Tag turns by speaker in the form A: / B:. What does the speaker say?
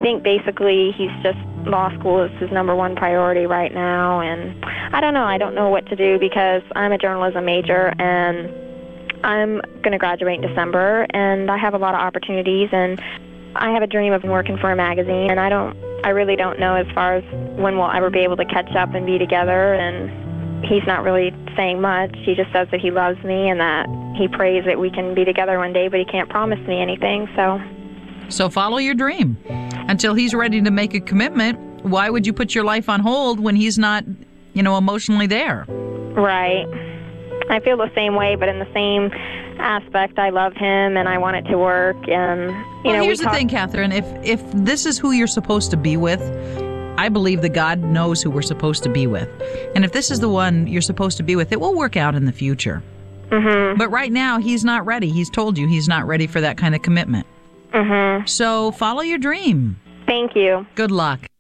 A: think basically he's just, law school is his number one priority right now, and I don't know what to do because I'm a journalism major and I'm going to graduate in December, and I have a lot of opportunities, and I have a dream of working for a magazine, and I really don't know as far as when we'll ever be able to catch up and be together, and he's not really saying much. He just says that he loves me and that he prays that we can be together one day, but he can't promise me anything,
B: So follow your dream. Until he's ready to make a commitment, why would you put your life on hold when he's not, emotionally there?
A: Right. I feel the same way, but in the same aspect, I love him and I want it to work. And
B: here's the thing, Catherine. If this is who you're supposed to be with, I believe that God knows who we're supposed to be with. And if this is the one you're supposed to be with, it will work out in the future.
A: Mm-hmm.
B: But right now, he's not ready. He's told you he's not ready for that kind of commitment.
A: Mm-hmm.
B: So follow your dream.
A: Thank you.
B: Good luck.